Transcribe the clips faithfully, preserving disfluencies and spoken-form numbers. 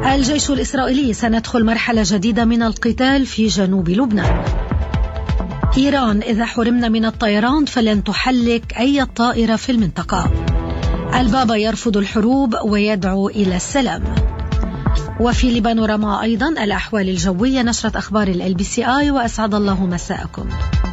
الجيش الإسرائيلي سندخل مرحلة جديدة من القتال في جنوب لبنان. إيران إذا حرمنا من الطيران فلن تحلق أي طائرة في المنطقة. البابا يرفض الحروب ويدعو إلى السلام. وفي لبانوراما أيضا الأحوال الجوية، نشرة أخبار ال بي سي آي، وأسعد الله مساءكم.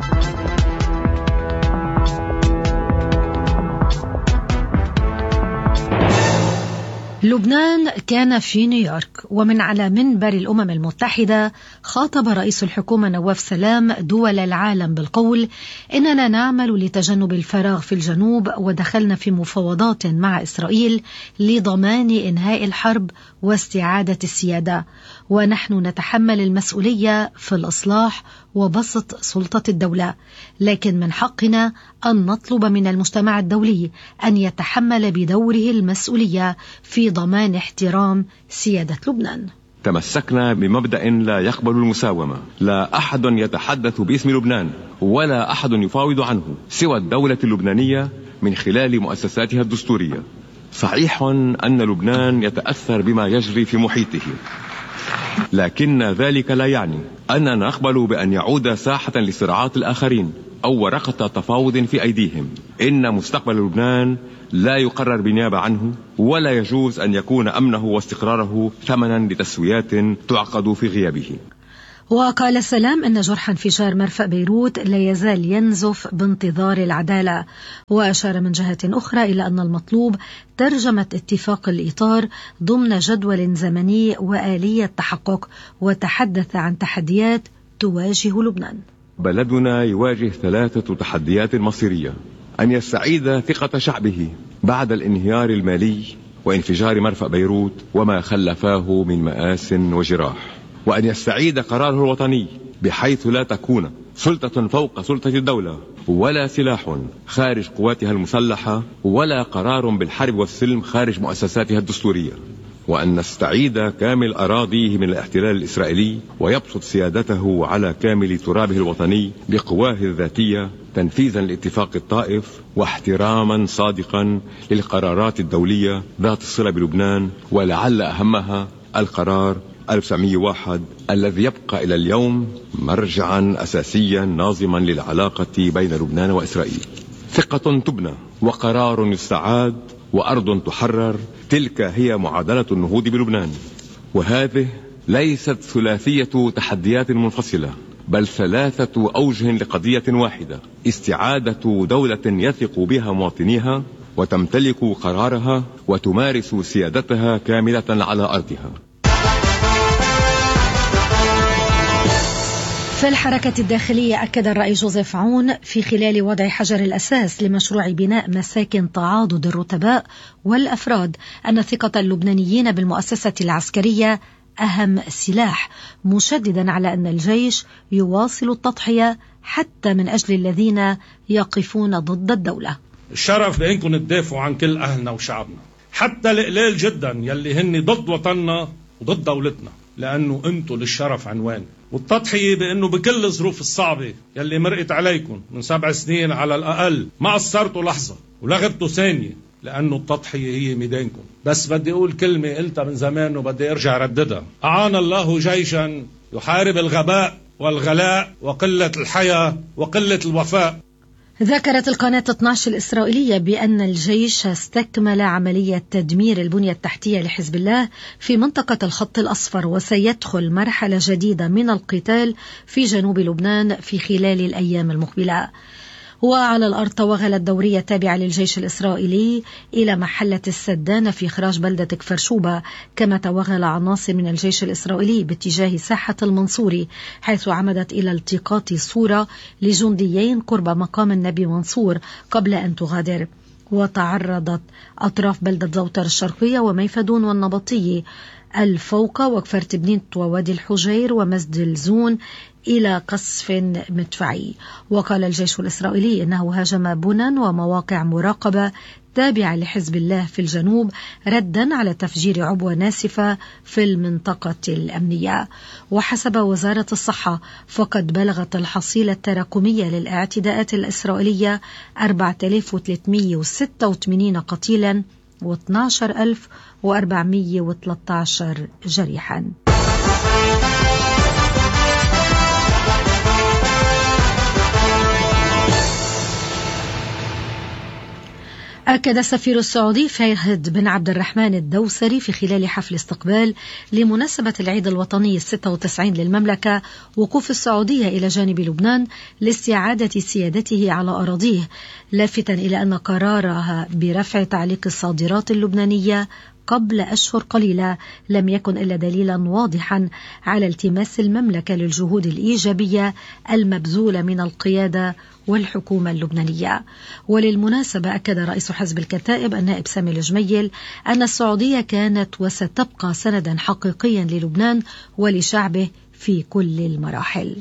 لبنان كان في نيويورك، ومن على منبر الأمم المتحدة خاطب رئيس الحكومة نواف سلام دول العالم بالقول: إننا نعمل لتجنب الفراغ في الجنوب، ودخلنا في مفاوضات مع إسرائيل لضمان إنهاء الحرب واستعادة السيادة، ونحن نتحمل المسؤولية في الإصلاح وبسط سلطة الدولة، لكن من حقنا أن نطلب من المجتمع الدولي أن يتحمل بدوره المسؤولية في ضمان احترام سيادة لبنان. تمسكنا بمبدأ لا يقبل المساومة، لا أحد يتحدث باسم لبنان ولا أحد يفاوض عنه سوى الدولة اللبنانية من خلال مؤسساتها الدستورية. صحيح أن لبنان يتأثر بما يجري في محيطه، لكن ذلك لا يعني أننا نقبل بأن يعود ساحة لصراعات الآخرين أو ورقة تفاوض في أيديهم. إن مستقبل لبنان لا يقرر بنيابة عنه، ولا يجوز أن يكون أمنه واستقراره ثمنا لتسويات تعقد في غيابه. وقال سلام أن جرح انفجار مرفأ بيروت لا يزال ينزف بانتظار العدالة، وأشار من جهة أخرى إلى أن المطلوب ترجمة اتفاق الإطار ضمن جدول زمني وآلية تحقق، وتحدث عن تحديات تواجه لبنان. بلدنا يواجه ثلاثة تحديات مصيرية: أن يستعيد ثقة شعبه بعد الانهيار المالي وانفجار مرفأ بيروت وما خلفاه من مآس وجراح، وأن يستعيد قراره الوطني بحيث لا تكون سلطة فوق سلطة الدولة، ولا سلاح خارج قواتها المسلحة، ولا قرار بالحرب والسلم خارج مؤسساتها الدستورية، وأن نستعيد كامل أراضيه من الاحتلال الإسرائيلي ويبسط سيادته على كامل ترابه الوطني بقواه الذاتية، تنفيذا لاتفاق الطائف واحتراما صادقا للقرارات الدولية ذات الصلة بلبنان، ولعل أهمها القرار ألف وتسعمئة وواحد الذي يبقى إلى اليوم مرجعا أساسيا ناظما للعلاقة بين لبنان وإسرائيل. ثقة تبنى وقرار يستعاد وأرض تحرر، تلك هي معادلة النهوض بلبنان. وهذه ليست ثلاثية تحديات منفصلة، بل ثلاثة أوجه لقضية واحدة: استعادة دولة يثق بها مواطنيها وتمتلك قرارها وتمارس سيادتها كاملة على أرضها. في الحركة الداخلية أكد الرئيس جوزيف عون في خلال وضع حجر الأساس لمشروع بناء مساكن تعاضد الرتباء والأفراد أن ثقة اللبنانيين بالمؤسسة العسكرية أهم سلاح، مشددا على أن الجيش يواصل التضحية حتى من أجل الذين يقفون ضد الدولة. الشرف بأنكم تدافعوا عن كل أهلنا وشعبنا، حتى القليل جدا يلي هن ضد وطننا وضد دولتنا، لأنه أنتوا للشرف عنوان. والتضحية بأنه بكل الظروف الصعبة يلي مرقت عليكم من سبع سنين على الأقل ما قصرتوا لحظة ولغبتوا ثانية، لأنه التضحية هي ميدانكم. بس بدي أقول كلمة قلتها من زمان وبدي أرجع رددها: أعان الله جيشا يحارب الغباء والغلاء وقلة الحياة وقلة الوفاء. ذكرت القناة اثني عشر الإسرائيلية بأن الجيش استكمل عملية تدمير البنية التحتية لحزب الله في منطقة الخط الأصفر، وسيدخل مرحلة جديدة من القتال في جنوب لبنان في خلال الأيام المقبلة. وعلى الأرض توغلت دورية تابعة للجيش الإسرائيلي إلى محلة السدانة في إخراج بلدة كفر شوبة، كما توغل عناصر من الجيش الإسرائيلي باتجاه ساحة المنصوري، حيث عمدت إلى التقاط صورة لجنديين قرب مقام النبي منصور قبل أن تغادر. وتعرضت أطراف بلدة زوتر الشرقية وميفدون والنبطية الفوق وكفر تبنيت ووادي الحجير ومسد الزون إلى قصف مدفعي. وقال الجيش الإسرائيلي إنه هاجم بنى ومواقع مراقبة تابعة لحزب الله في الجنوب ردا على تفجير عبوة ناسفة في المنطقة الأمنية. وحسب وزارة الصحة فقد بلغت الحصيلة التراكمية للاعتداءات الإسرائيلية أربعة آلاف وثلاثمئة وستة وثمانين قتيلا واثني عشر ألف وأربعمئة وثلاثة عشر جريحا. أكد السفير السعودي فهد بن عبد الرحمن الدوسري في خلال حفل استقبال لمناسبة العيد الوطني الستة وتسعين للمملكة وقوف السعودية إلى جانب لبنان لاستعادة سيادته على أراضيه، لافتا إلى أن قرارها برفع تعليق الصادرات اللبنانية قبل أشهر قليلة لم يكن إلا دليلا واضحا على التماس المملكة للجهود الإيجابية المبذولة من القيادة والحكومة اللبنانية. وللمناسبة أكد رئيس حزب الكتائب النائب سامي الجميل أن السعودية كانت وستبقى سندا حقيقيا للبنان ولشعبه في كل المراحل.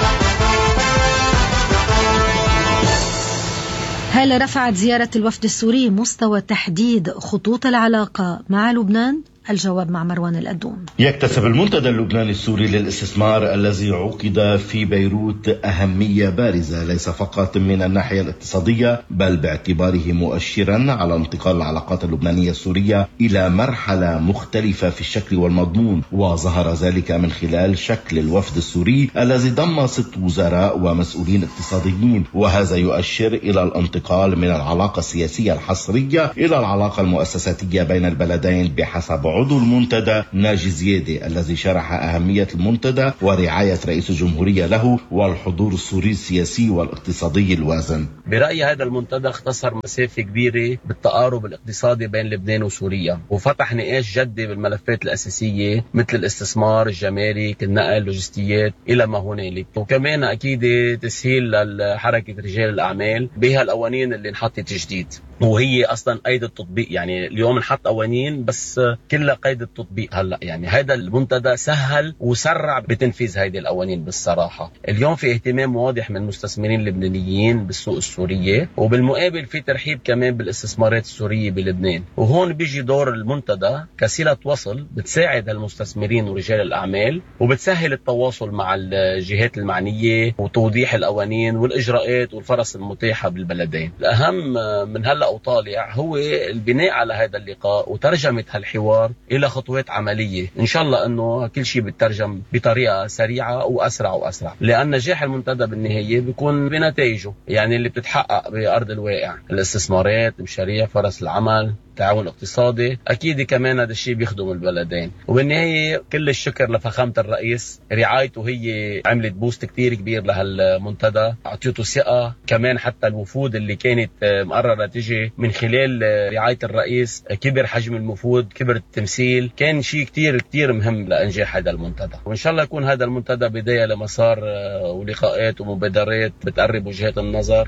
هل رفعت زيارة الوفد السوري مستوى تحديد خطوط العلاقة مع لبنان؟ الجواب مع مروان الأدوم. يكتسب المنتدى اللبناني السوري للاستثمار الذي عقد في بيروت أهمية بارزة ليس فقط من الناحية الاقتصادية بل باعتباره مؤشرا على انتقال العلاقات اللبنانية السورية إلى مرحلة مختلفة في الشكل والمضمون، وظهر ذلك من خلال شكل الوفد السوري الذي ضم ست وزراء ومسؤولين اقتصاديين، وهذا يؤشر إلى الانتقال من العلاقة السياسية الحصرية إلى العلاقة المؤسساتية بين البلدين بحسب عضو المنتدى ناجي زيادة الذي شرح أهمية المنتدى ورعاية رئيس الجمهورية له والحضور السوري السياسي والاقتصادي الوازن. برأيي هذا المنتدى اختصر مسافة كبيرة بالتقارب الاقتصادي بين لبنان وسوريا، وفتح نقاش جدي بالملفات الأساسية مثل الاستثمار، الجمارك، النقل، اللوجستيات إلى ما هنالك، وكمان أكيد تسهيل لحركة رجال الأعمال بها القوانين اللي انحطت جديد، وهي أصلا قيد التطبيق. يعني اليوم نحط قوانين بس كلها قيد التطبيق هلا. يعني هذا المنتدى سهل وسرع بتنفيذ هذه القوانين. بالصراحة اليوم في اهتمام واضح من مستثمرين لبنانيين بالسوق السورية، وبالمقابل في ترحيب كمان بالاستثمارات السورية بلبنان. وهون بيجي دور المنتدى كسلة وصل بتساعد المستثمرين ورجال الأعمال وبتسهل التواصل مع الجهات المعنية وتوضيح القوانين والإجراءات والفرص المتاحة بالبلدين. الأهم من هلا وطالع هو البناء على هذا اللقاء وترجمة هالحوار إلى خطوات عملية. إن شاء الله أنه كل شيء بترجم بطريقة سريعة وأسرع وأسرع، لأن نجاح المنتدى بالنهاية بيكون بنتائجه يعني اللي بتتحقق بأرض الواقع، الاستثمارات، مشاريع، فرص العمل، تعاون اقتصادي. أكيد كمان هذا الشيء بيخدم البلدين. وبالنهاية كل الشكر لفخامة الرئيس، رعايته هي عملت بوست كتير كبير لهالمنتدى، عطيته ثقة. كمان حتى الوفود اللي كانت مقررة تجي من خلال رعاية الرئيس كبر حجم الوفود، كبر التمثيل، كان شيء كتير كتير مهم لإنجاح هذا المنتدى. وإن شاء الله يكون هذا المنتدى بداية لمسار ولقاءات ومبادرات بتقرب وجهات النظر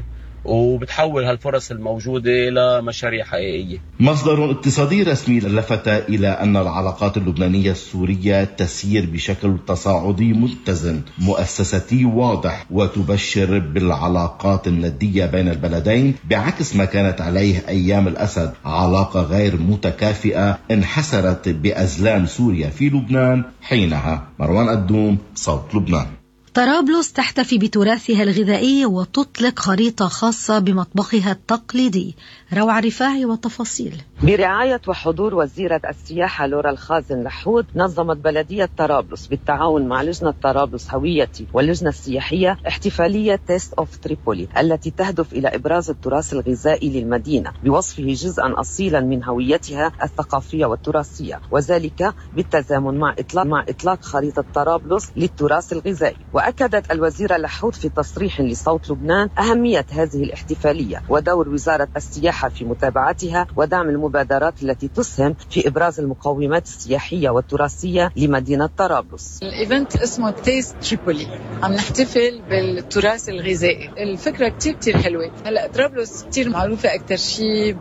وبتحول هالفرص الموجودة إلى مشاريع حقيقية. مصدر اقتصادي رسمي لفت إلى أن العلاقات اللبنانية السورية تسير بشكل تصاعدي متزن مؤسساتي واضح وتبشر بالعلاقات الندية بين البلدين، بعكس ما كانت عليه أيام الأسد، علاقة غير متكافئة انحسرت بأزلام سوريا في لبنان حينها. مروان الدوم، صوت لبنان. طرابلس تحتفي بتراثها الغذائي وتطلق خريطة خاصة بمطبخها التقليدي. روعة رفاعي وتفاصيل. برعاية وحضور وزيرة السياحة لورا الخازن لحود، نظمت بلدية طرابلس بالتعاون مع لجنة طرابلس هويتي واللجنة السياحية احتفالية تيست اوف تريبولي التي تهدف إلى إبراز التراث الغذائي للمدينة بوصفه جزءا أصيلا من هويتها الثقافية والتراثية، وذلك بالتزامن مع إطلاق مع إطلاق خريطة طرابلس للتراث الغذائي. وأكدت الوزيرة لحود في تصريح لصوت لبنان أهمية هذه الاحتفالية ودور وزارة السياحة في متابعتها ودعم المبادرات التي تسهم في إبراز المقومات السياحية والتراثية لمدينة طرابلس. الإيفنت اسمه تيست تريبولي، عم نحتفل بالتراث الغذائي. الفكرة كتير كتير حلوة. هلأ طرابلس كتير معروفة أكتر شيء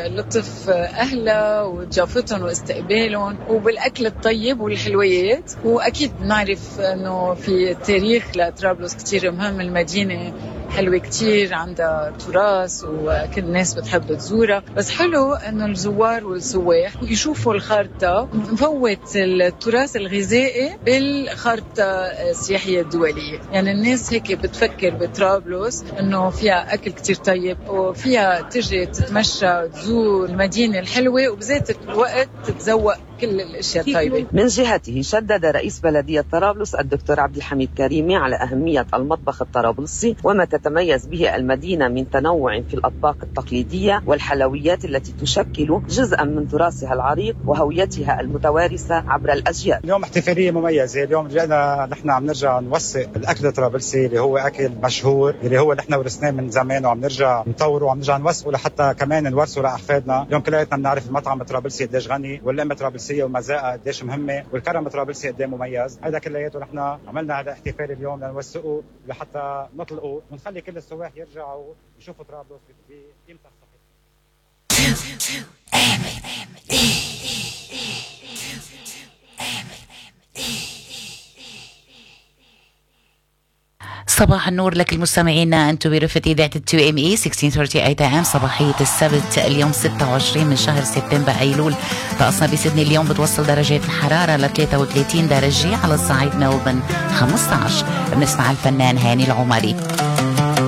بلطف أهلها وضيافتهم واستقبالهم وبالأكل الطيب والحلويات، وأكيد نعرف أنه في تاريخ لطرابلس كتير مهم. المدينة حلوة كتير، عندها تراث وكل الناس بتحب تزورها. بس حلو انه الزوار والسواح يشوفوا الخارطة، نفوت التراث الغذائي بالخارطة السياحية الدولية. يعني الناس هيك بتفكر بطرابلس انه فيها اكل كتير طيب، وفيها تجي تتمشى تزور المدينة الحلوة، وبذات الوقت تتذوق كل الاشياء الطيبة. من جهته شدد رئيس بلدية طرابلس الدكتور عبد الحميد كريمي على أهمية المطبخ الطرابلسي وما تتميز به المدينة من تنوع في الأطباق التقليدية والحلويات التي تشكل جزءا من تراثها العريق وهويتها المتوارثة عبر الأجيال. اليوم احتفالية مميزة، اليوم رجعنا نحن عم نرجع نوثق الأكل الطرابلسي اللي هو أكل مشهور، اللي هو نحن ورثناه من زمان وعم نرجع نطوره وعم نرجع نوثقه لحتى كمان نورثه لأحفادنا. اليوم كلياتنا بنعرف المطعم الطرابلسي قديش غني، واللمة الطرابلسية ومزاقها قديش مهمة، والكرم الطرابلسي قديش مميز. هذا كلياته نحن عملنا هذا احتفال اليوم لنوثقه لحتى نطلقه ونخلي كل السواح يرجعوا يشوفوا طرابلس بقيمتها الصحيحة. صباح النور لك المستمعين، أنتم برفة إذاعة تو إم إي ستة عشر ثلاثين إيه إم. صباحية السبت اليوم ستة وعشرين من شهر سبتمبر أيلول. طقسنا بسيدني اليوم بتوصل درجات الحرارة ل ثلاثة وثلاثين درجة، على الصعيد ملبورن خمسة عشر. بنسمع الفنان هاني العمري.